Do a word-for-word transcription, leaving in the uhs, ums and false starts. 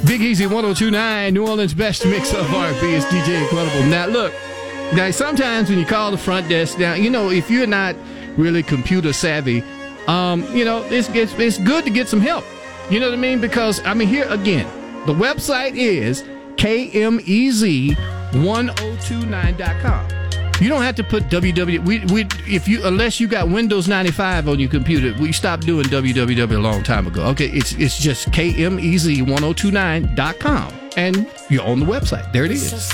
Big Easy one oh two point nine, New Orleans' best mix of R and B is D J Incredible. Now, look, now sometimes when you call the front desk, now, you know, if you're not really computer savvy, um, you know, it's, it's, it's good to get some help. You know what I mean? Because, I mean, here again, the website is K M E Z one oh two nine dot com. You don't have to put www. We, we, if you, unless you got Windows ninety-five on your computer, we stopped doing www a long time ago. Okay, it's it's just K M E Z one oh two nine dot com, and you're on the website. There it is.